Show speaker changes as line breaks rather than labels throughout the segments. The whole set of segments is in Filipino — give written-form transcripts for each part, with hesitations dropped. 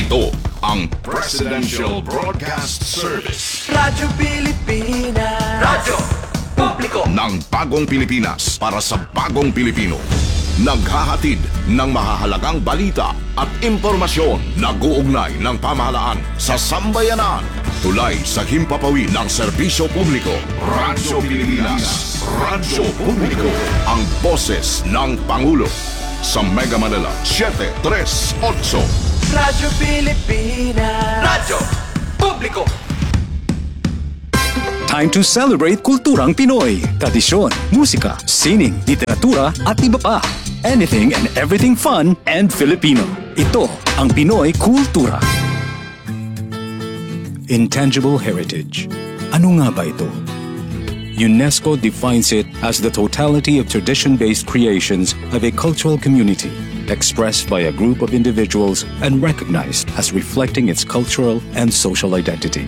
Ito ang Presidential Broadcast Service.
Radyo Pilipinas. Radyo Publiko
Ng bagong Pilipinas para sa bagong Pilipino. Naghahatid ng mahahalagang balita at impormasyon na guugnay ng pamahalaan sa sambayanan. Tulay sa himpapawid ng serbisyo publiko. Radyo Pilipinas. Radyo Publiko. Ang boses ng Pangulo. Sa Mega Manila, 738.
Radyo Pilipinas. Radyo Publiko.
Time to celebrate kulturang Pinoy. Tradisyon, musika, sining, literatura at iba pa. Anything and everything fun and Filipino. Ito ang Pinoy Kultura. Intangible heritage. Ano nga ba ito? UNESCO defines it as the totality of tradition-based creations of a cultural community, expressed by a group of individuals and recognized as reflecting its cultural and social identity.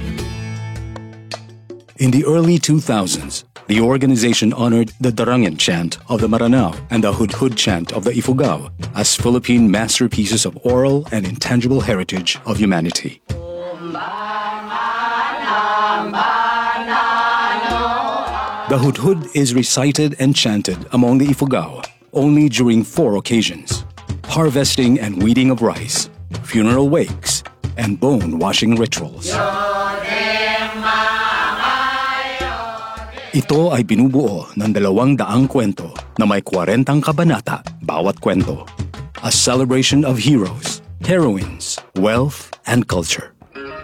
In the early 2000s, the organization honored the Darangan chant of the Maranao and the Hudhud chant of the Ifugao as Philippine masterpieces of oral and intangible heritage of humanity. The Hudhud is recited and chanted among the Ifugao only during 4 occasions: harvesting and weeding of rice, funeral wakes, and bone-washing rituals. Ito ay binubuo ng 200 kwento na may 40 kabanata bawat kwento. A celebration of heroes, heroines, wealth, and culture.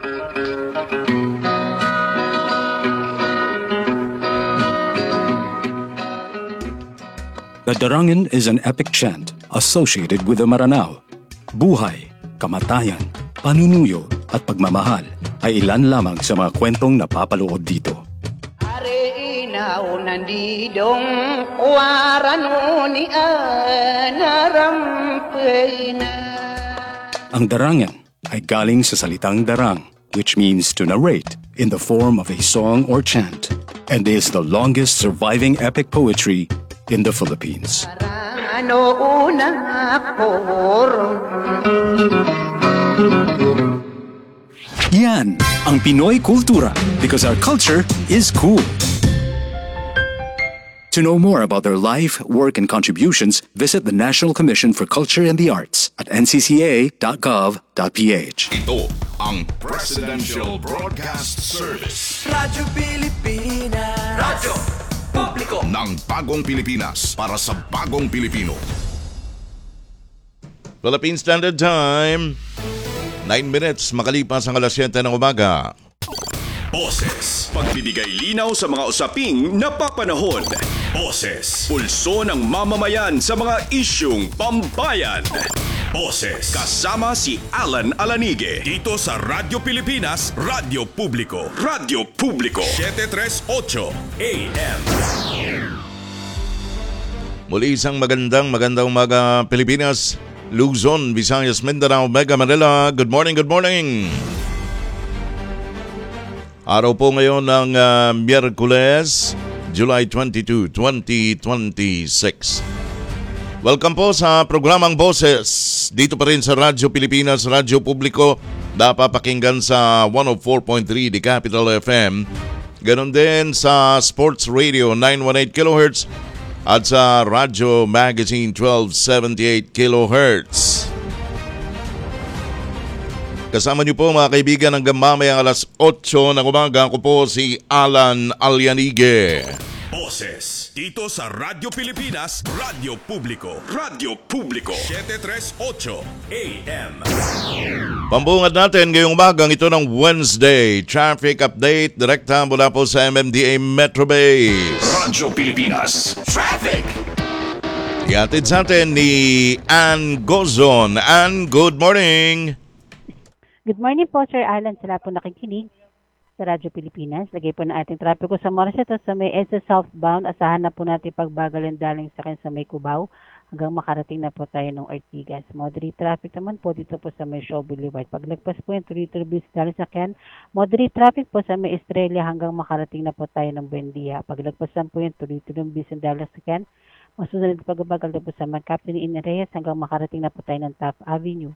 The Darangan is an epic chant associated with the Maranao. Buhay, kamatayan, panunuyo, at pagmamahal ay ilan lamang sa mga kwentong napapaloob dito.
Nandidong warano ni anarampay na.
Ang darangan ay galing sa salitang darang, which means to narrate in the form of a song or chant, and is the longest surviving epic poetry in the Philippines.
Ano una
Yan ang Pinoy Kultura, because our culture is cool. To know more about their life, work, and contributions, visit the National Commission for Culture and the Arts at ncca.gov.ph.
Ito ang Presidential Broadcast Service.
Radyo Pilipinas. Radyo Publiko
Ng bagong Pilipinas para sa bagong Pilipino. Philippine Standard Time, 9 minutes makalipas ang alas 7 ng umaga.
Boses, pagbibigay linaw sa mga usaping napapanahon. Boses, pulso ng mamamayan sa mga isyung pambayan. Boses, kasama si Alan Alanige dito sa Radyo Pilipinas, Radyo Publiko. Radyo Publiko, 738 AM.
Muli isang magandang umaga Pilipinas, Luzon, Visayas, Mindanao, Mega Manila. Good morning, good morning. Araw po ngayon ng Miyerkules, July 22, 2026. Welcome po sa programang Boses. Dito pa rin sa Radyo Pilipinas, Radyo Publiko, napapakinggan sa 104.3 The Capital FM. Ganon din sa Sports Radio 918 kHz at sa Radyo Magazine 1278 kHz. Kasama niyo po mga kaibigan hanggang mamayang alas 8 ng umaga. Ako po si Alan Alianige.
Boses, dito sa Radyo Pilipinas, Radyo Publiko. Radyo Publiko, 738 AM.
Pambungad natin ngayong umagang ito ng Wednesday. Traffic update direkta mula po sa MMDA Metro Base.
Radyo Pilipinas, Traffic.
Ihatid sa atin ni Ann Gozon. Ann, good morning.
Good morning po, Sir Alan. Sa lahat po nakikinig sa Radyo Pilipinas. Lagay po na ating trapiko sa Morissette sa may EDSA southbound. Asahan na po natin pagbagalan daling sa sa may Cubao hanggang makarating na po tayo ng Ortigas. Moderate traffic naman po dito po sa may Shaw Boulevard. Paglagpas po yung tuloy-tuloy daling sa moderate traffic po sa may Estrella hanggang makarating na po tayo ng Buendia. Paglagpasan po yung tuloy-tuloy daling sa Masunod pagbabagal na po sa Captain Inareyes hanggang makarating na po tayo ng Taft Avenue.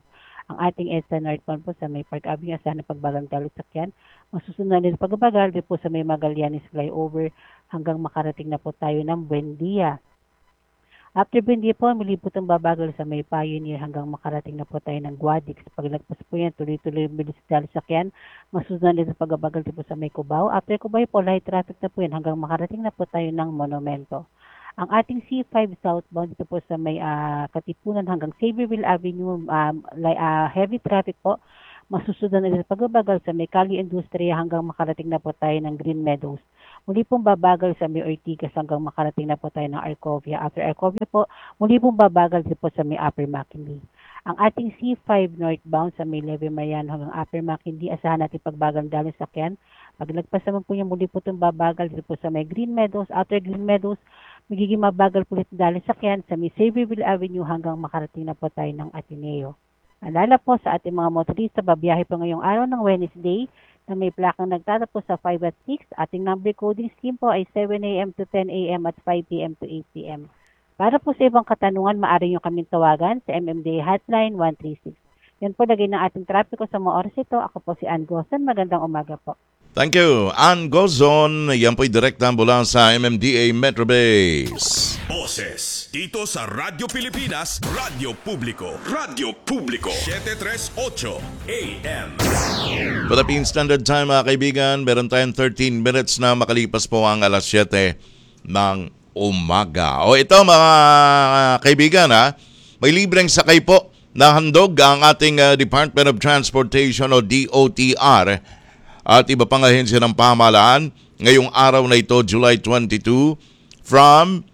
Ang ating EDSA northbound po sa may Park Avenue, asahan na pagbagang daloy sakyan. Masusunod din pagbagal din po sa may Magallanes flyover hanggang makarating na po tayo ng Buendia. After Buendia po, muli po itong babagal sa may Pioneer hanggang makarating na po tayo ng Guadix. Paglagpas po yan, tuloy-tuloy yung bilis daloy sakyan. Masusunod din sa pagbagal din po sa may Cubao. After Cubao po, light traffic na po yan hanggang makarating na po tayo ng Monumento. Ang ating C5 southbound dito po sa may Katipunan hanggang Xavierville Avenue, heavy traffic po. Masusunod na sa pagbabagal sa may Cali Industria hanggang makarating na po tayo ng Green Meadows. Muli pong babagal sa may Ortigas hanggang makarating na po tayo ng Arcovia. After Arcovia po, muli pong babagal dito po sa may Upper McKinley. Ang ating C5 northbound sa may Leve Mariano hanggang Upper McKinley, asahan natin pagbagal dalong sakyan. Paglagpas naman po niya, muli po itong babagal dito po sa may Green Meadows. After Green Meadows, magiging mabagal po ulit dalong sakyan sa may Xavierville Avenue hanggang makarating na po tayo ng Ateneo. Alala po sa ating mga motorista, babiyahe po ngayong araw ng Wednesday na may plakang nagtatapos sa 5 at 6. Ating number coding scheme po ay 7 a.m. to 10 a.m. at 5 p.m. to 8 p.m. Para po sa ibang katanungan, maaari nyo kaming tawagan sa MMDA Hotline 136. Yan po lagay ng ating trapiko sa mga oras ito. Ako po si Ann Gozon. Magandang umaga po.
Thank you, Ann Gozon. Yan po'y direkta mula sa MMDA Metro Base.
Boses dito sa Radyo Pilipinas, Radyo Publiko. Radyo Publiko 738 AM.
Philippine Standard Time mga kaibigan, meron tayong 13 minutes na makalipas po ang alas 7 ng umaga. O ito mga kaibigan may libreng sakay po na handog ang ating Department of Transportation o DOTR at iba pang ahensya ng pamahalaan ngayong araw na ito, July 22, from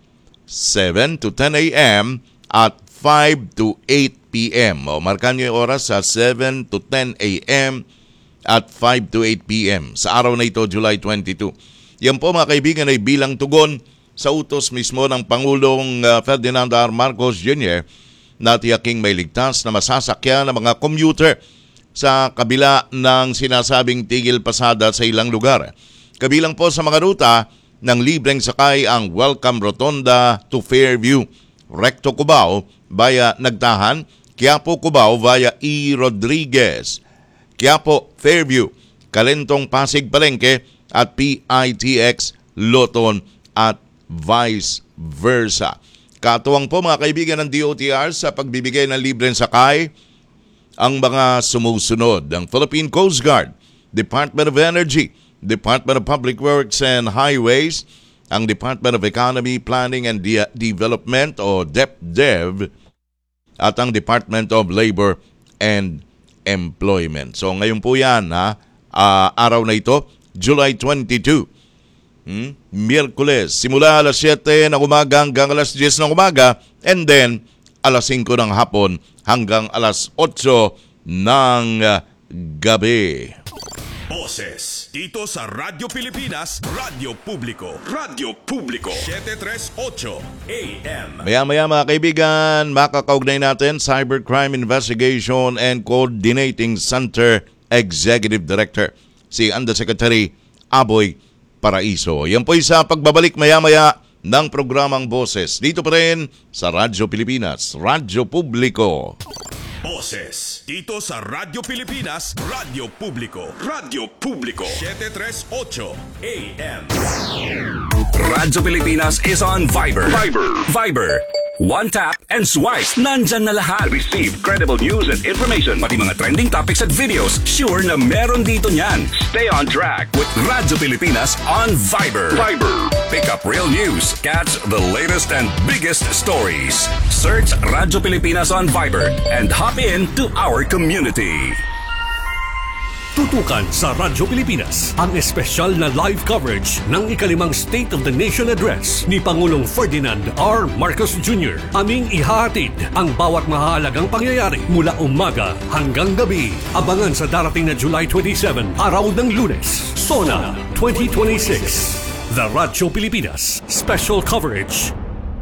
7 to 10 a.m. at 5 to 8 p.m. O markan nyo yung oras sa 7 to 10 a.m. at 5 to 8 p.m. sa araw na ito, July 22. Yan po mga kaibigan ay bilang tugon sa utos mismo ng Pangulong Ferdinand R. Marcos Jr. na tiyaking may ligtas na masasakyan ng mga commuter sa kabila ng sinasabing tigil pasada sa ilang lugar. Kabilang po sa mga ruta ng libreng sakay ang Welcome Rotonda to Fairview, Recto Cubao via Nagtahan, Quiapo Cubao via E. Rodriguez, Quiapo Fairview, Calentong Pasig Palengke at PITX Loton at vice versa. Katuwang po mga kaibigan ng DOTR sa pagbibigay ng libreng sakay ang mga sumusunod: ang Philippine Coast Guard, Department of Energy, Department of Public Works and Highways, ang Department of Economy, Planning and Development o DepDev, at ang Department of Labor and Employment. So ngayon po yan, araw na ito, July 22, Miyerkules, simula alas 7 ng umaga hanggang alas 10 ng umaga, and then alas 5 ng hapon hanggang alas 8 ng gabi.
Boses dito sa Radyo Pilipinas, Radyo Publiko. Radyo Publiko 738 AM.
Maya-maya mga kaibigan, makakaugnay natin Cybercrime Investigation and Coordinating Center Executive Director, si Undersecretary Aboy Paraiso. Yan po sa pagbabalik maya-maya ng programang Boses dito pa rin sa Radyo Pilipinas, Radyo Publiko.
Boses dito sa Radyo Pilipinas, Radyo Publiko. Radyo Publiko 738 AM.
Radyo Pilipinas is on Viber. Viber. One tap and swipe. Nandyan na lahat. Receive credible news and information. Pati mga trending topics at videos. Sure na meron dito niyan. Stay on track with Radyo Pilipinas on Viber. Pick up real news. Catch the latest and biggest stories. Search Radyo Pilipinas on Viber and hop in to our community.
Tutukan sa Radyo Pilipinas ang espesyal na live coverage ng ikalimang State of the Nation Address ni Pangulong Ferdinand R. Marcos Jr. Aming ihahatid ang bawat mahalagang pangyayari mula umaga hanggang gabi. Abangan sa darating na July 27, araw ng Lunes, SONA 2026. The Radyo Pilipinas Special Coverage.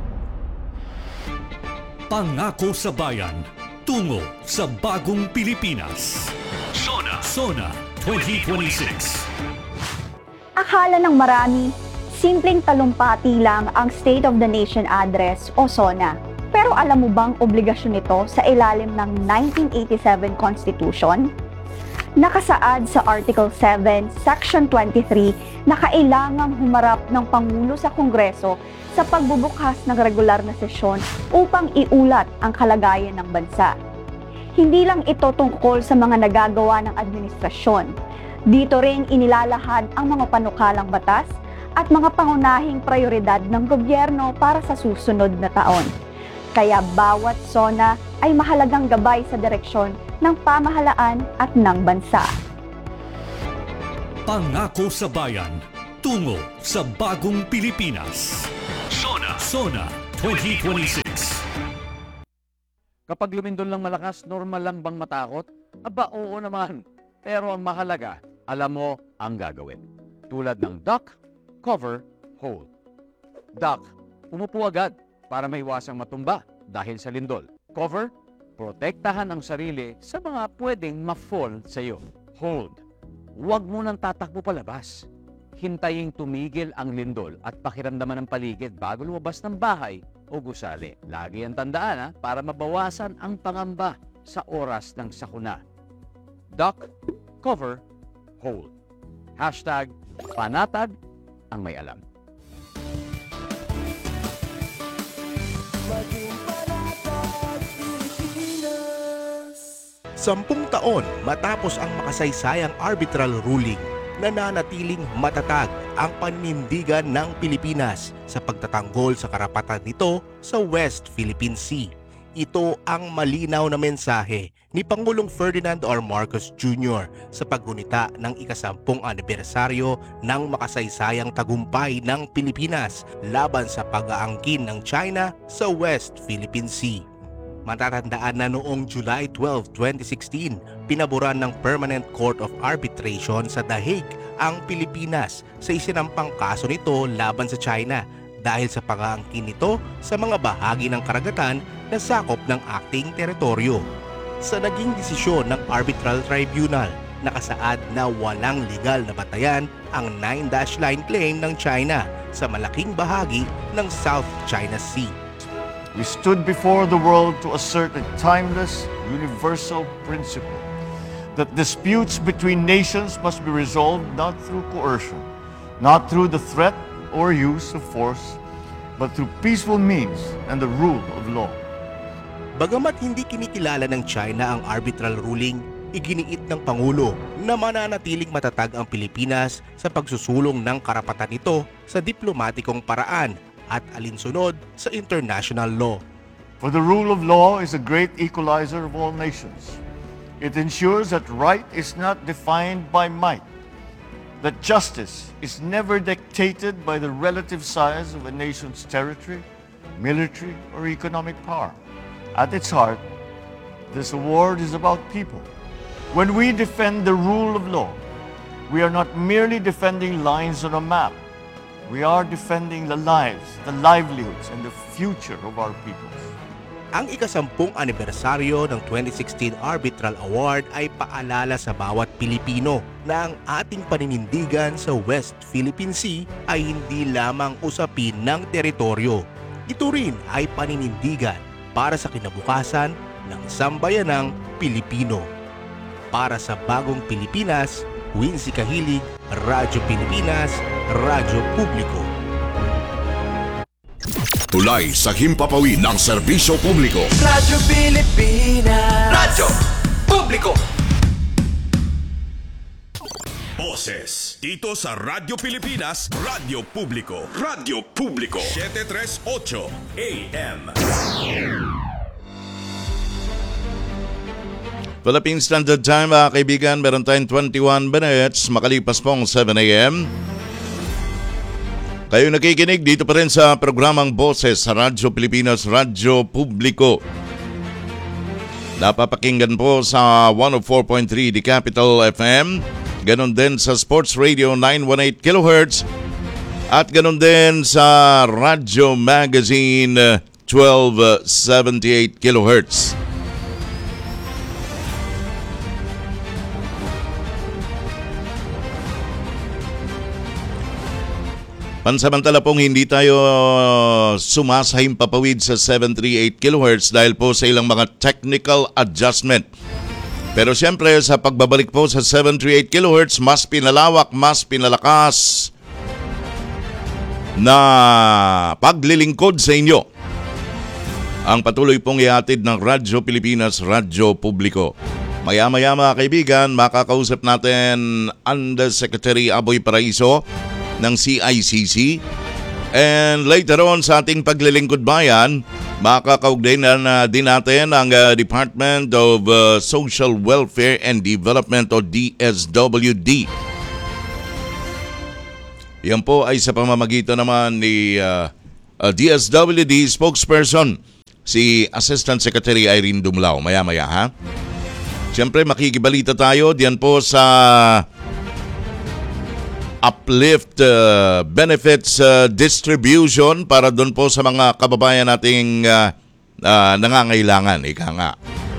Pangako sa Bayan, tungo sa bagong Pilipinas. SONA 2026.
Akala ng marami, simpleng talumpati lang ang State of the Nation Address o SONA. Pero alam mo bang obligasyon nito sa ilalim ng 1987 Constitution? Nakasaad sa Article 7, Section 23 na kailangang humarap ng Pangulo sa Kongreso sa pagbubukas ng regular na sesyon upang iulat ang kalagayan ng bansa. Hindi lang ito tungkol sa mga nagagawa ng administrasyon. Dito rin inilalahad ang mga panukalang batas at mga pangunahing prioridad ng gobyerno para sa susunod na taon. Kaya bawat SONA ay mahalagang gabay sa direksyon ng pamahalaan at ng bansa.
Pangako sa bayan, tungo sa bagong Pilipinas. Sona 2026.
Kapag lumindol lang malakas, normal lang bang matakot? Aba, oo naman. Pero ang mahalaga, alam mo ang gagawin. Tulad ng duck, cover, hold. Duck, umupo agad para maiwasang matumba dahil sa lindol. Cover, protektahan ang sarili sa mga pwedeng ma-fall sa iyo. Hold, huwag mo nang tatakbo palabas. Hintayin tumigil ang lindol at pakiramdaman ng paligid bago lumabas ng bahay o gusali. Lagi ang tandaan para mabawasan ang pangamba sa oras ng sakuna. Duck, cover, hold. Hashtag panatag ang may alam.
Sampung taon matapos ang makasaysayang arbitral ruling, nananatiling matatag ang paninindigan ng Pilipinas sa pagtatanggol sa karapatan nito sa West Philippine Sea. Ito ang malinaw na mensahe ni Pangulong Ferdinand R. Marcos Jr. sa paggunita ng ika-10 anibersaryo ng makasaysayang tagumpay ng Pilipinas laban sa pag-aangkin ng China sa West Philippine Sea. Matatandaan na noong July 12, 2016, pinaboran ng Permanent Court of Arbitration sa The Hague ang Pilipinas sa isinampang kaso nito laban sa China dahil sa pag-aangkin nito sa mga bahagi ng karagatan na sakop ng ating teritoryo. Sa naging desisyon ng Arbitral Tribunal, nakasaad na walang legal na batayan ang 9-dash line claim ng China sa malaking bahagi ng South China Sea.
We stood before the world to assert a timeless, universal principle that disputes between nations must be resolved not through coercion, not through the threat or use of force, but through peaceful means and the rule of law.
Bagamat hindi kinikilala ng China ang arbitral ruling, iginiit ng Pangulo na mananatiling matatag ang Pilipinas sa pagsusulong ng karapatan nito sa diplomatikong paraan at alinsunod sa international law.
For the rule of law is a great equalizer of all nations. It ensures that right is not defined by might, that justice is never dictated by the relative size of a nation's territory, military, or economic power. At its heart, this award is about people. When we defend the rule of law, we are not merely defending lines on a map. We are defending the lives, the livelihoods, and the future of our peoples.
Ang ika-10 anibersaryo ng 2016 Arbitral Award ay paalala sa bawat Pilipino na ang ating paninindigan sa West Philippine Sea ay hindi lamang usapin ng teritoryo. Ito rin ay paninindigan para sa kinabukasan ng sambayanang Pilipino. Para sa bagong Pilipinas, Wincy Kahilig, Radyo Pilipinas, Radyo Publiko.
Tulay sa himpapawid ng serbisyo publiko.
Radyo Pilipinas. Radyo Publiko.
Boses dito sa Radyo Pilipinas, Radyo Publiko. Radyo Publiko 738 AM.
Philippine Standard Time, mga kaibigan, meron tayong 21 minutes makalipas pong 7 a.m. Kayo nakikinig dito pa rin sa programang Boses sa Radyo Pilipinas, Radyo Publiko. Napapakinggan po sa 104.3 The Capital FM, ganon din sa Sports Radio 918 kHz, at ganon din sa Radyo Magazine 1278 kHz. Pansamantala pong hindi tayo sumasahim papawid sa 738 kHz dahil po sa ilang mga technical adjustment. Pero siyempre sa pagbabalik po sa 738 kHz, mas pinalawak, mas pinalakas na paglilingkod sa inyo ang patuloy pong ihatid ng Radyo Pilipinas, Radyo Publiko. Maya-maya mga kaibigan, makakausap natin Undersecretary Aboy Paraiso ng CICC. And later on sa ating paglilingkod bayan, makakaugnay na din natin ang Department of Social Welfare and Development o DSWD. Yan po ay sa pamamagitan naman ni DSWD spokesperson, si Assistant Secretary Irene Dumlao. Maya-maya ha. Siyempre makikibalita tayo diyan po sa uplift benefits distribution para doon po sa mga kababayan nating nangangailangan. Ika nga.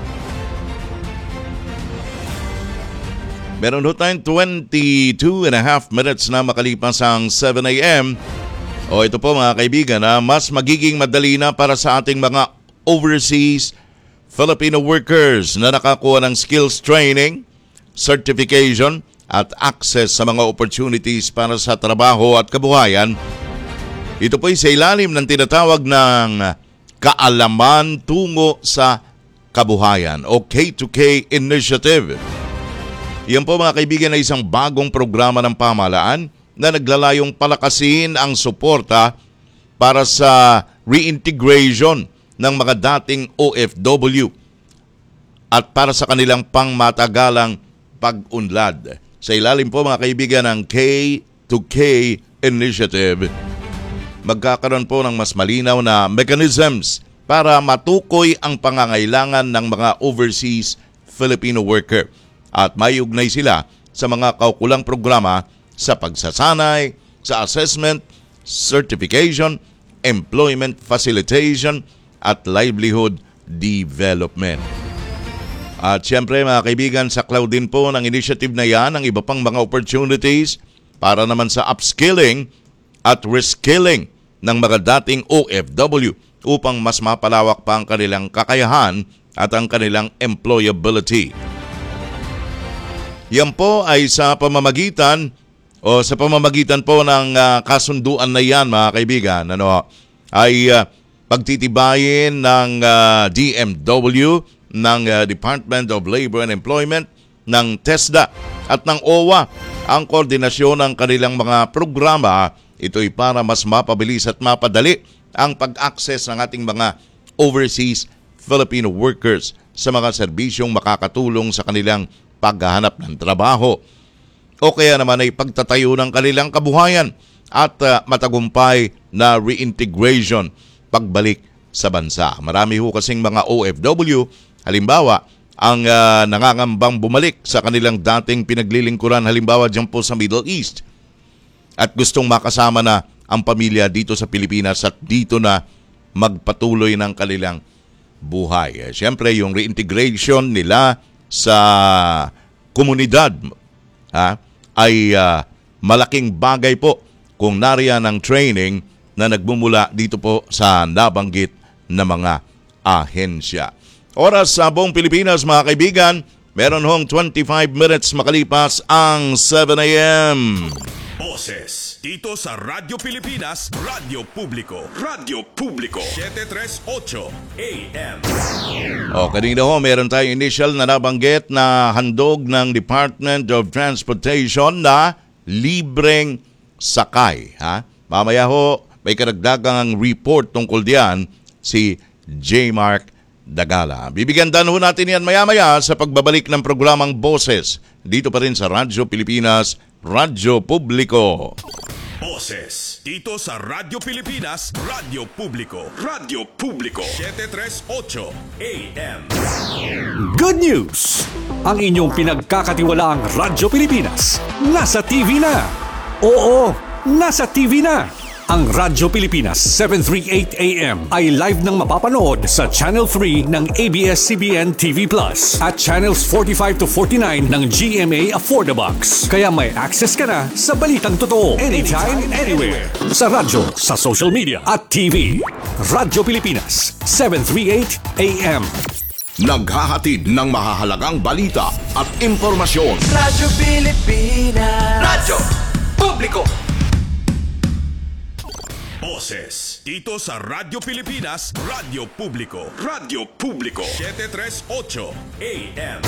Meron ho tayong 22 and a half minutes na makalipas ang 7 a.m. O ito po mga kaibigan, mas magiging madali na para sa ating mga overseas Filipino workers na nakakuha ng skills training, certification, at access sa mga opportunities para sa trabaho at kabuhayan. Ito po ay sa ilalim ng tinatawag ng Kaalaman Tungo sa Kabuhayan o K2K Initiative. Yan po mga kaibigan ay isang bagong programa ng pamahalaan na naglalayong palakasin ang suporta para sa reintegration ng mga dating OFW at para sa kanilang pangmatagalang pag-unlad. Sa ilalim po mga kaibigan ng K2K Initiative, magkakaroon po ng mas malinaw na mechanisms para matukoy ang pangangailangan ng mga overseas Filipino worker at maiugnay sila sa mga kaukulang programa sa pagsasanay, sa assessment, certification, employment facilitation at livelihood development. At siyempre mga kaibigan, saklaw din po ng initiative na yan ang iba pang mga opportunities para naman sa upskilling at reskilling ng mga dating OFW upang mas mapalawak pa ang kanilang kakayahan at ang kanilang employability. Yan po ay sa pamamagitan po ng kasunduan na yan mga kaibigan, ay pagtitibayin ng DMW, ng Department of Labor and Employment, ng TESDA at ng OWA ang koordinasyon ng kanilang mga programa. Ito'y para mas mapabilis at mapadali ang pag-access ng ating mga overseas Filipino workers sa mga serbisyong makakatulong sa kanilang paghahanap ng trabaho o kaya naman ay pagtatayo ng kanilang kabuhayan at matagumpay na reintegration pagbalik sa bansa. Marami ho kasing mga OFW, halimbawa, ang nangangambang bumalik sa kanilang dating pinaglilingkuran, halimbawa dyan po sa Middle East, at gustong makasama na ang pamilya dito sa Pilipinas at dito na magpatuloy ng kanilang buhay. Siyempre, yung reintegration nila sa komunidad ay malaking bagay po kung nariyan ang training na nagmumula dito po sa nabanggit na mga ahensya. Oras sa buong Pilipinas mga kaibigan, meron hong 25 minutes makalipas ang 7 a.m.
Boses dito sa Radyo Pilipinas, Radyo Publiko. Radyo Publiko 738 AM.
Kanina ho, meron tayong initial na nabanggit na handog ng Department of Transportation na libreng sakay. Mamaya ho, may karagdagang report tungkol diyan si J. Mark Dagala. Bibigyan dan ho natin yan maya-maya sa pagbabalik ng programang Boses dito pa rin sa Radyo Pilipinas, Radyo Publiko.
Boses dito sa Radyo Pilipinas, Radyo Publiko. Radyo Publiko 738 AM.
Good news! Ang inyong pinagkakatiwalaang Radyo Pilipinas nasa TV na. Oo, nasa TV na. Ang Radyo Pilipinas 738 AM ay live nang mapapanood sa Channel 3 ng ABS-CBN TV Plus at Channels 45 to 49 ng GMA Affordabox. Kaya may access ka na sa balitang totoo anytime, anywhere. Sa radyo, sa social media at TV. Radyo Pilipinas 738 AM.
Naghahatid ng mahahalagang balita at impormasyon.
Radyo Pilipinas. Radyo Publiko.
Boses dito sa Radyo Pilipinas, Radyo Publiko. Radyo Publiko 738 AM.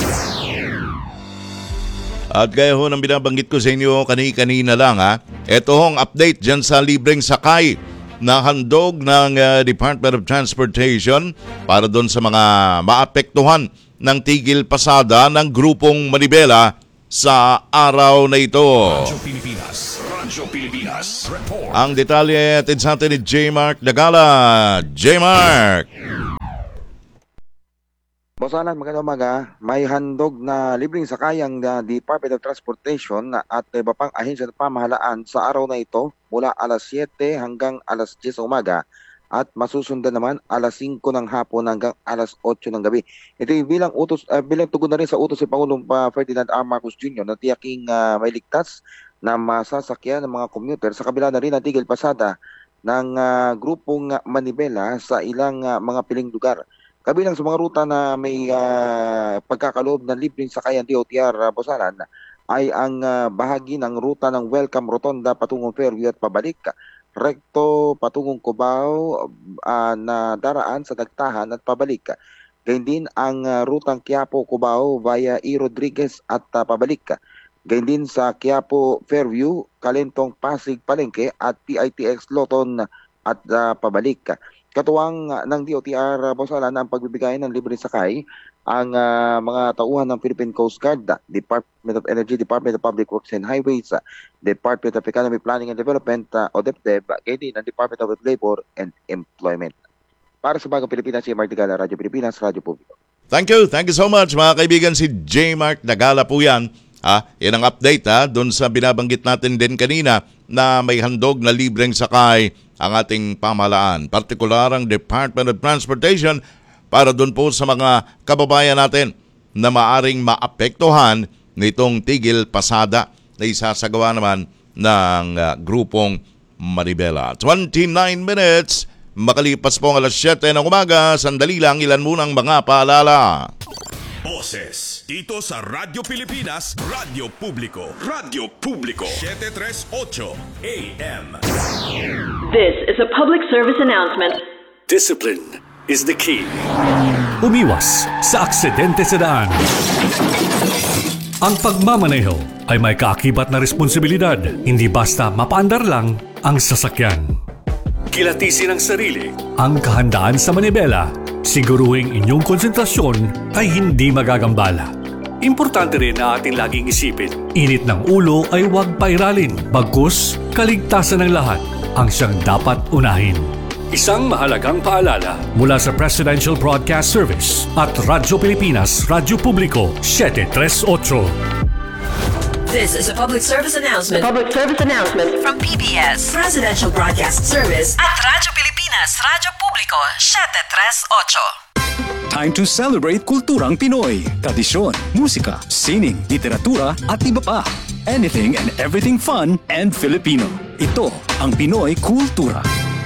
At gaya ho ng binabanggit ko sa inyo kanina lang ito hong update dyan sa libreng sakay na handog ng Department of Transportation para doon sa mga maapektuhan ng tigil pasada ng grupong Manibela sa araw na ito.
Radyo Pilipinas. Radyo Pilipinas. Report.
Ang detalye atin sa atin ni J. Mark Dagala. J. Mark!
Boss Alan, magandang umaga. May handog na libreng sakayang Department of Transportation at iba pang ahensya ng pamahalaan sa araw na ito mula alas 7 hanggang alas 10 sa umaga at masusundan naman alas 5 ng hapon hanggang alas 8 ng gabi. Ito ay bilang tugon na rin sa utos si Pangulong Ferdinand R. Marcos Jr. na tiyaking may ligtas na masasakyan ng mga commuter sa kabila na rin ng tigil pasada ng grupong Manibela sa ilang mga piling lugar. Kabilang sa mga ruta na may pagkakaloob ng libreng sakayan DOTR Bosalan ay ang bahagi ng ruta ng Welcome Rotonda patungong Fairview at pabalik, rekto patungong Cubao na daraan sa Dagtahan at pabalik. Gayun din ang rutang Quiapo-Cubao via E. Rodriguez at pabalik. Gayun din sa Quiapo-Fairview, Kalentong Pasig Palengke at PITX Loton at pabalik. Katuwang ng DOTR Bosalan ang pagbibigay ng libreng sakay ang mga tauhan ng Philippine Coast Guard, Department of Energy, Department of Public Works and Highways, Department of Economic Planning and Development o DepEd, gayon din ang Department of Labor and Employment. Para sa Bagong Pilipinas, si Mark Dagala, Radyo Pilipinas, Radyo Publiko.
Thank you so much mga kaibigan. Si J. Mark Dagala po yan. Yan ang update doon sa binabanggit natin din kanina na may handog na libreng sakay ang ating pamahalaan. Partikular ang Department of Transportation para doon po sa mga kababayan natin na maaring maapektuhan nitong tigil pasada na isasagawa naman ng grupong Manibela. 29 minutes, makalipas po ang alas 7 ng umaga. Sandali lang, ilan munang mga paalala.
Boses dito sa Radyo Pilipinas, Radyo Publiko. Radyo Publiko 738 AM.
This is a public service announcement.
Discipline is the key. Umiwas sa aksidente sa daan. Ang pagmamaneho ay may kaakibat na responsibilidad. Hindi basta mapaandar lang ang sasakyan. Kilatisin ang sarili, ang kahandaan sa manibela. Siguruhing inyong konsentrasyon ay hindi magagambala. Importante rin na ating laging isipin, init ng ulo ay huwag pairalin. Bagkus, kaligtasan ng lahat ang siyang dapat unahin. Isang mahalagang paalala mula sa Presidential Broadcast Service at Radyo Pilipinas, Radyo Publiko 738.
This is a public service announcement. Public service announcement from PBS, Presidential Broadcast Service at Radyo Pilipinas, Radyo Publiko 738.
Time to celebrate kulturang Pinoy. Tradisyon, musika, sining, literatura at iba pa. Anything and everything fun and Filipino. Ito ang Pinoy Kultura.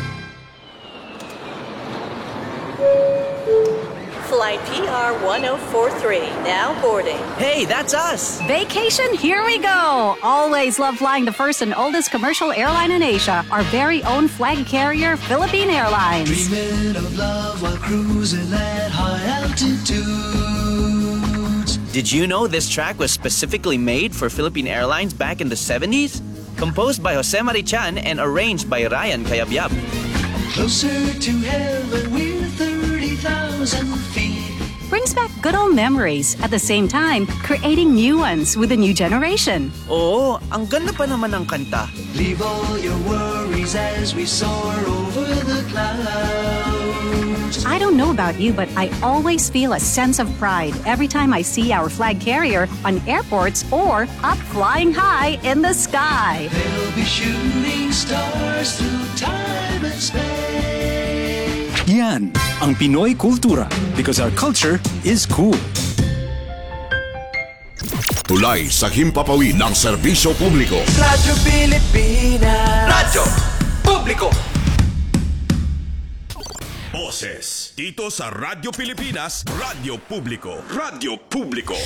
Flight PR 1043, now boarding.
Hey, that's us!
Vacation, here we go! Always love flying the first and oldest commercial airline in Asia, our very own flag carrier, Philippine Airlines.
Dreaming of love while cruising at high altitudes.
Did you know this track was specifically made for Philippine Airlines back in the 70s? Composed by Jose Marichan and arranged by Ryan Cayabyab.
Closer to heaven, we're 30,000 feet.
Brings back good old memories, at the same time, creating new ones with a new generation.
Oo, ang ganda pa naman ng kanta.
Leave all your worries as we soar over the clouds.
I don't know about you, but I always feel a sense of pride every time I see our flag carrier on airports or up flying high in the sky.
They'll be shooting stars through time and space.
Yan ang Pinoy kultura because our culture is cool.
Tulay sa himpapawid ng serbisyo publiko.
Radyo Pilipinas. Radyo Publiko.
Boses dito sa Radyo Pilipinas, Radyo Publiko. Radyo Publiko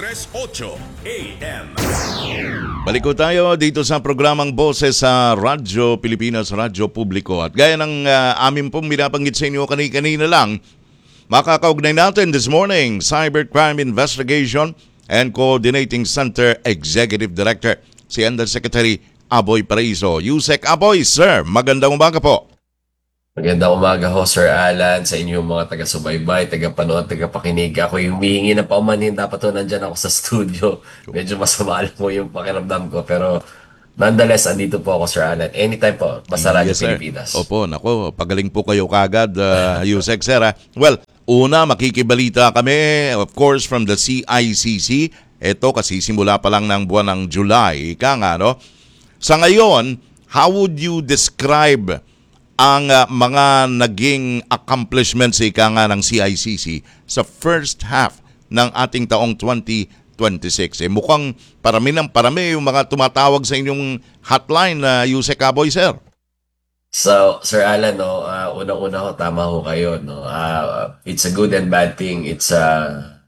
738 AM.
Balik ko tayo dito sa programang Boses sa Radyo Pilipinas, Radyo Publiko. At gaya ng amin pong binabanggit sa inyo kanina lang, makakaugnay natin this morning, Cybercrime Investigation and Coordinating Center Executive Director, si Undersecretary Aboy Paraiso. Yusek Aboy, sir, magandang umaga po.
Magandang umaga ho, Sir Alan, sa inyong mga taga-subaybay, taga-panood, taga-pakinig. Ako yung humihingi ng paumanhin, dapat to nandyan ako sa studio. Medyo masama lang po yung pakiramdam ko, pero nonetheless, andito po ako, Sir Alan. Anytime po, basta Radyo Pilipinas.
Opo, nako, pagaling po kayo kagad, Yusek, sir. Well, una, makikibalita kami, of course, from the CICC. Ito kasi simula pa lang ng buwan ng July. Ika nga, no? Sa ngayon, how would you describe ang mga naging accomplishments ika nga ng CICC sa first half ng ating taong 2026? Mukhang parami yung mga tumatawag sa inyong hotline na Yusek Aboy, sir.
So, Sir Alan, no, unang-una ho, tama ho kayo. No? It's a good and bad thing. It's a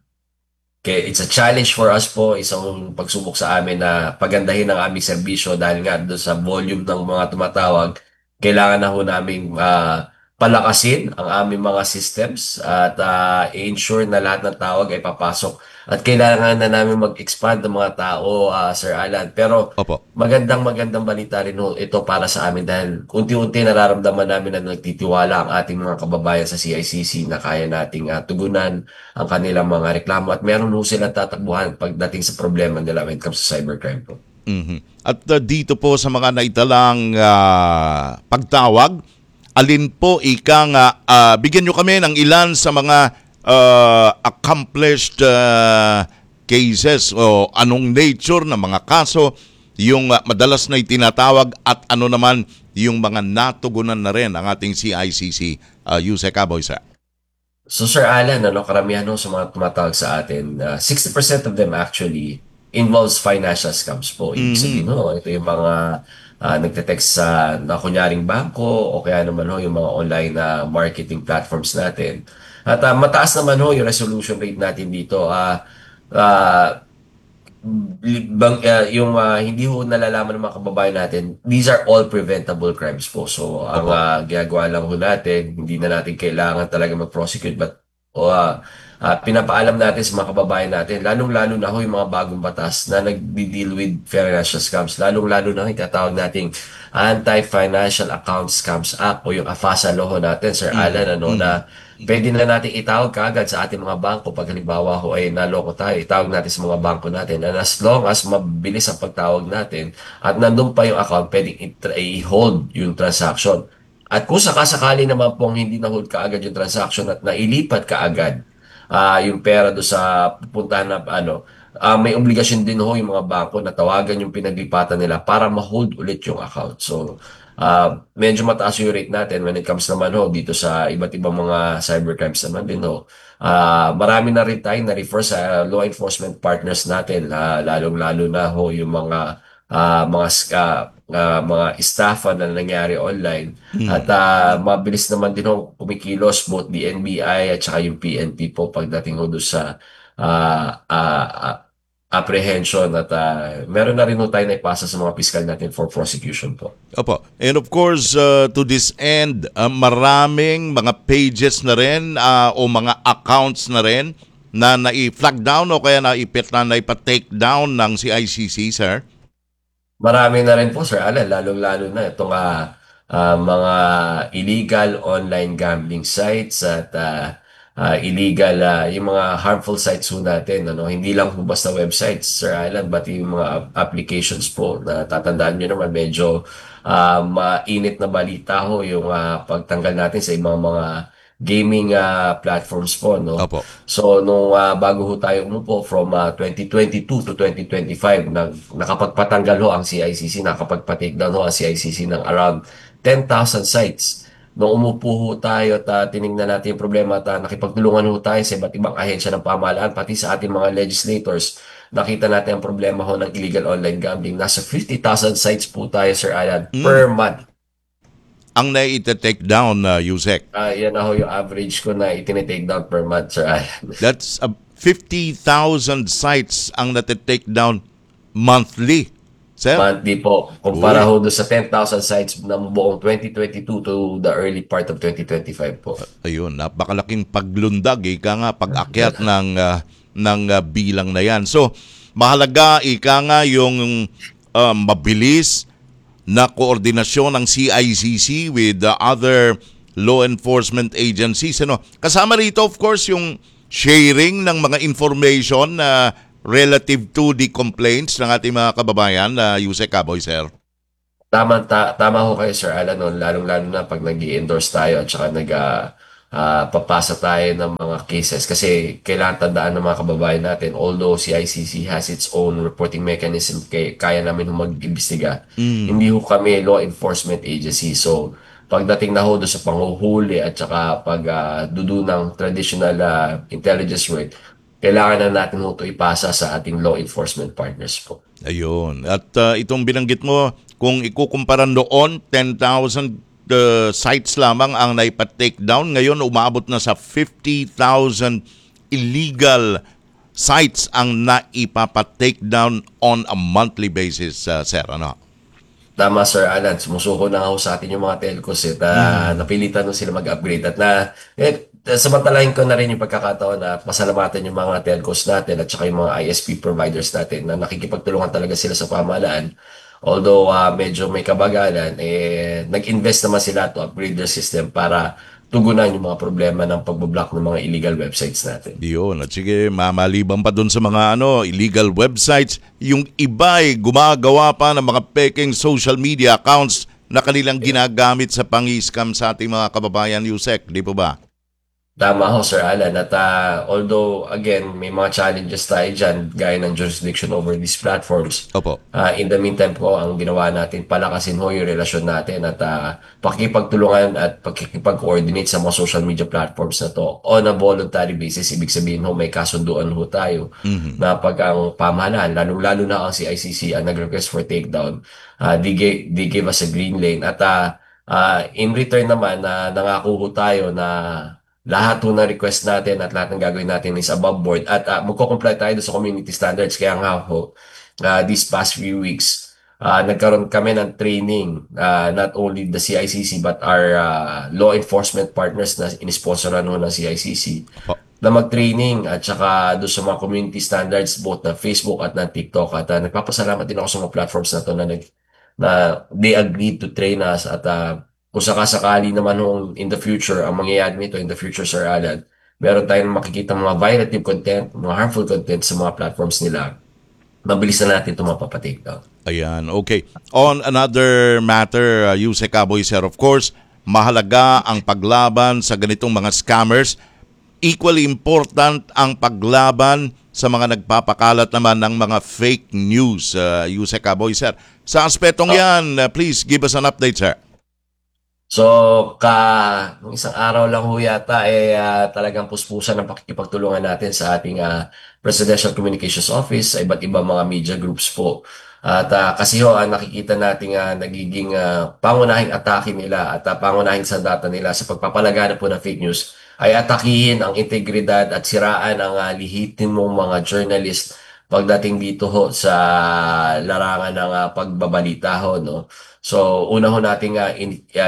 challenge for us po, isang pagsubok sa amin na pagandahin ang aming serbisyo dahil nga doon sa volume ng mga tumatawag. Kailangan na ho namin palakasin ang aming mga systems at i-ensure na lahat ng tawag ay papasok. At kailangan na namin mag-expand ng mga tao, Sir Alan. Pero magandang balita rin ho ito para sa amin dahil unti-unti nararamdaman namin na nagtitiwala ang ating mga kababayan sa CICC na kaya nating tugunan ang kanilang mga reklamo at meron ho silang tatakbuhan pagdating sa problema nila when it comes to cybercrime po.
Mm-hmm. At dito po sa mga naitalang pagtawag, alin po ikang bigyan nyo kami ng ilan sa mga accomplished cases o anong nature ng mga kaso yung madalas na itinatawag at ano naman yung mga natugunan na rin ang ating CICC. Yusek Aboy, sir.
So Sir Alan, karamihan sa mga tumatawag sa atin, 60% of them actually involves financial scams po. Ibig sabihin, ito yung mga nagte-text sa kunyaring bangko o kaya naman yung mga online marketing platforms natin. At mataas naman yung resolution rate natin dito. Yung hindi nalalaman ng mga kababayan natin, these are all preventable crimes po. So, ang ginagawa lang natin, hindi na natin kailangan talaga mag-prosecute but pinapaalam natin sa mga kababayan natin, lalong-lalo na yung mga bagong batas na nag-deal with financial scams, lalong-lalo na itatawag nating Anti-Financial Account Scams Act o yung AFASA law natin, Sir Alan, na pwede na natin itawag kaagad sa ating mga bangko pag halimbawa ay naloko tayo, itawag natin sa mga bangko natin and as long as mabilis ang pagtawag natin at nandun pa yung account, pwedeng i-hold yung transaction. At kung sakasakali naman pong hindi na-hold kaagad yung transaction at nailipat kaagad yung pera do sa pupuntahan na may obligasyon din yung mga bangko na tawagan yung pinaglipatan nila para ma-hold ulit yung account. So, medyo mataas yung rate natin when it comes naman dito sa iba't ibang mga cybercrimes naman din marami na rin tayo na-refer sa law enforcement partners natin, lalong-lalo na yung mga estafa na nangyari online at mabilis naman din kumikilos both the NBI at saka yung PNP po pagdating doon sa apprehension at meron na rin tayo na ipasa sa mga piskal natin for prosecution po.
Opo. And of course, to this end, maraming mga pages na rin o mga accounts na rin na nai-flag down o kaya naipa-take down ng CICC, sir?
Marami na rin po, Sir Alan, lalong-lalo na itong mga illegal online gambling sites at illegal, yung mga harmful sites po natin. Hindi lang po basta websites, Sir Alan, but yung mga applications po na tatandaan nyo naman, medyo mainit na balita yung pagtanggal natin sa ibang mga gaming platforms po, no?
Opo.
So, nung bago ho tayo umupo from 2022 to 2025, nakapagpatanggal ho ang CICC, nakapagpa-take down ho ang CICC ng around 10,000 sites. Nung umupo ho tayo at tinignan natin yung problema at nakipagtulungan ho tayo sa iba't ibang ahensya ng pamahalaan, pati sa ating mga legislators, nakita natin ang problema ho ng illegal online gambling. Nasa 50,000 sites po tayo, Sir Alan, per month.
Ang na-take down, Yusek.
Yan na ho yung average ko na itinitake down per month, Sir Alan.
That's 50,000 sites ang na-take down monthly. Sir?
Monthly po. Kumpara ho doon sa 10,000 sites ng buong 2022 to the early part of 2025 po.
Ayun, napakalaking paglundag, ika nga, pag-akyat ng bilang na yan. So, mahalaga, ika nga, yung mabilis na koordinasyon ng CICC with the other law enforcement agencies. Ano? Kasama rito, of course, yung sharing ng mga information na relative to the complaints ng ating mga kababayan, Yusek Aboy, sir.
Tama ho kayo, Sir Alan, no? Lalong-lalo na pag nag-i-endorse tayo at saka papasa tayo ng mga cases. Kasi kailangan tandaan ng mga kababayan natin, although CICC has its own reporting mechanism, kaya namin mag-imbestiga. Hindi ho kami law enforcement agency. So, pagdating na ho doon sa panghuhuli at saka pagdudu ng traditional intelligence work, kailangan na natin ho ito ipasa sa ating law enforcement partners po.
Ayun. At itong binanggit mo, kung ikukumpara noon, 10,000 sites lamang ang naipa-take down. Ngayon, umabot na sa 50,000 illegal sites ang naipapa-take down on a monthly basis, sir. Ano?
Tama, Sir Alan. Sumusuko na ho sa atin yung mga telcos at napilitan nun sila mag-upgrade. At samantalahin ko na rin yung pagkakataon na pasalamatan yung mga telcos natin at saka yung mga ISP providers natin na nakikipagtulungan talaga sila sa pamahalaan. Although medyo may kabagalan, nag-invest naman sila to upgrade their system para tugunan yung mga problema ng pagbablock ng mga illegal websites natin.
Yun. At sige, mamaliban pa dun sa mga illegal websites, yung iba ay gumagawa pa ng mga peking social media accounts na kanilang ginagamit sa pang-scam sa ating mga kababayan, Yusek. Di po ba?
Tama ho, Sir Alan. At although, again, may mga challenges tayo dyan, gaya ng jurisdiction over these platforms.
Opo.
In the meantime po, ang ginawa natin, palakasin ho yung relasyon natin at pakikipagtulungan at pakikipag-coordinate sa mga social media platforms na to on a voluntary basis. Ibig sabihin ho, may kasunduan ho tayo na pag ang pamahalaan, lalong-lalo na ang CICC ang nag-request for takedown, they gave us a green lane. At in return naman, nangako ho tayo na lahat ng request natin at lahat ng gagawin natin is above board at magko-comply tayo sa community standards. Kaya nga ho, these past few weeks, nagkaroon kami ng training, not only the CICC but our law enforcement partners na inisponsoran ho ng CICC na mag-training at saka doon sa mga community standards both na Facebook at na TikTok. At nagpapasalamat din ako sa mga platforms na to na they agreed to train us at kung sakasakali naman in the future, ang mangyayari nito in the future, Sir Alan, meron tayong makikita mga violative content, mga harmful content sa mga platforms nila. Mabilis na natin ito mapapatake down.
Ayan, okay. On another matter, Yusek Aboy, sir, of course, mahalaga ang paglaban sa ganitong mga scammers. Equally important ang paglaban sa mga nagpapakalat naman ng mga fake news, Yusek Aboy, sir. Sa aspetong yan, please give us an update, sir.
So, nung isang araw lang ho yata, talagang puspusan ng pakikipagtulungan natin sa ating Presidential Communications Office, sa iba't ibang mga media groups po. At kasi ho, nakikita natin nagiging pangunahing atake nila at pangunahing sandata nila sa pagpapalaganap po ng fake news ay atakihin ang integridad at siraan ang lihitin mong mga journalist pagdating dito ho sa larangan ng pagbabalita ho, no? So, una ho natin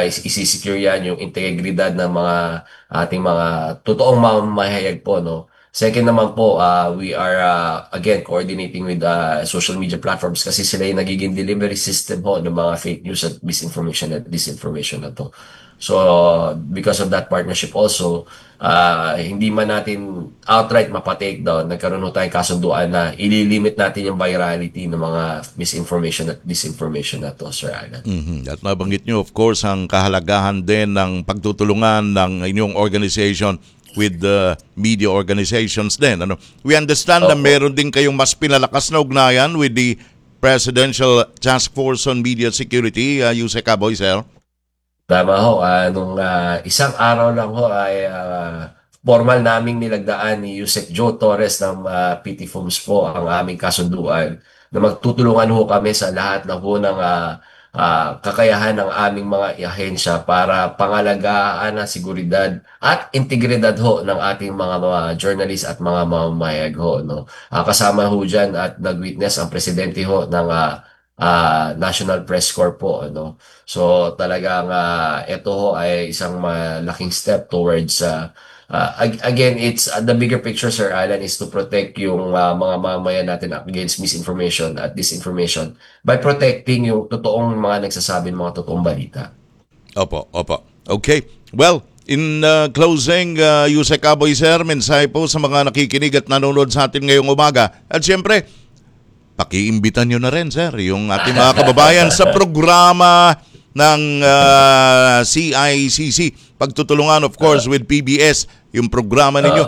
isi-secure yan yung integridad ng mga ating mga totoong mamahayag po, no? Second naman po, we are again coordinating with social media platforms kasi sila yung nagiging delivery system ho ng mga fake news at misinformation at disinformation na to. So because of that partnership also, hindi man natin outright mapa-take down, nagkaroon ho tayong kasunduan na ililimit natin yung virality ng mga misinformation at disinformation na to, Sir Alan.
At nabanggit nyo, of course, ang kahalagahan din ng pagtutulungan ng inyong organization with the media organizations din. Ano? We understand na meron din kayong mas pinalakas na ugnayan with the Presidential Task Force on Media Security, Yusek Aboy, sir.
Tama ho, nung isang araw lang ho ay formal naming nilagdaan ni Yusek Joe Torres ng PT Foams po ang aming kasunduan na magtutulungan ho kami sa lahat na ho ng kakayahan ng aming mga ahensya para pangalagaan ang seguridad at integridad ho ng ating mga journalists at mga mamamayag ho. No? Kasama ho dyan at nag-witness ang presidente ho ng National Press Corps po. No? So talagang ito ho ay isang malaking step towards again, it's the bigger picture, Sir Alan, is to protect yung mga mamamayan natin against misinformation at disinformation by protecting yung totoong mga nagsasabi ng mga totoong balita.
Opo. Okay. Well, in closing, Yusek Aboy, sir, mensahe po sa mga nakikinig at nanonood sa atin ngayong umaga. At siyempre, pakiimbitan nyo na rin, sir, yung ating mga kababayan sa programa ng CICC. Pagtutulungan, of course, with PBS, yung programa ninyo.